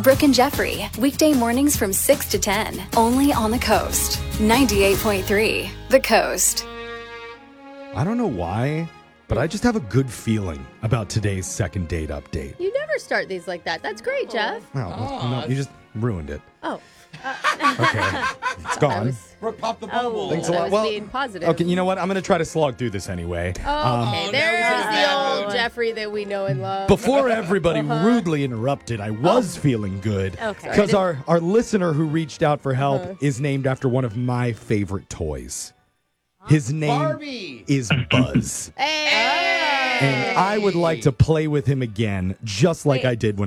Brooke and Jeffrey, weekday mornings from 6 to 10, only on the Coast. 98.3, The Coast. I don't know why, but I just have a good feeling about today's second date update. You never start these like that. That's great, Jeff. No, you just ruined it. Oh. Okay, it's gone. Brooke, pop the bubble. Thanks a I lot. was being positive. Okay, you know what? I'm going to try to slog through this anyway. Okay, there's the old Jeffrey that we know and love. Before everybody rudely interrupted, I was feeling good. Okay. Because our listener who reached out for help is named after one of my favorite toys. His name Barbie. is Buzz. Hey! And I would like to play with him again, just like I did when